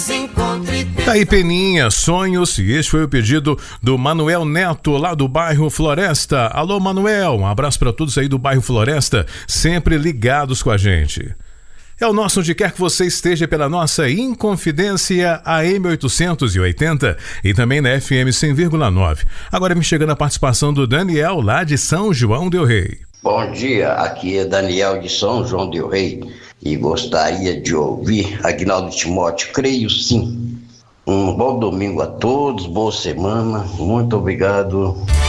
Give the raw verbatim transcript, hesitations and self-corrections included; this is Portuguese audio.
Tá aí, Peninha, Sonhos, e este foi o pedido do Manuel Neto, lá do bairro Floresta. Alô, Manuel, um abraço para todos aí do bairro Floresta, sempre ligados com a gente. É o nosso onde quer que você esteja pela nossa Inconfidência A M oitocentos e oitenta e também na F M cem vírgula nove. Agora me chegando a participação do Daniel, lá de São João del Rei. Bom dia, aqui é Daniel de São João del Rei e gostaria de ouvir Aguinaldo Timóteo, creio sim. Um bom domingo a todos, boa semana, muito obrigado.